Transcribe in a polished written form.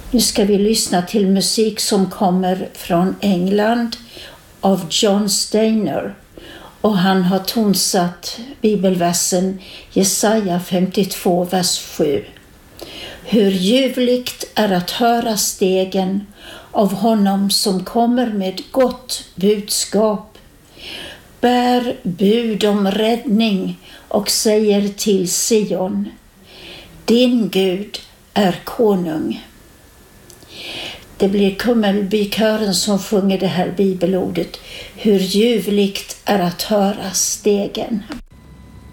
Nu ska vi lyssna till musik som kommer från England av John Steiner, och han har tonsatt bibelversen Jesaja 52, vers 7. Hur ljuvligt är att höra stegen av honom som kommer med gott budskap, bär bud om räddning och säger till Sion: din Gud är konung. Det blir Kummelbykören som sjunger det här bibelordet. Hur ljuvligt är att höra stegen.